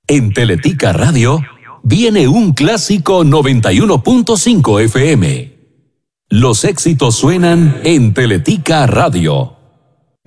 En Teletica Radio viene un clásico 91.5 FM. Los éxitos suenan en Teletica Radio.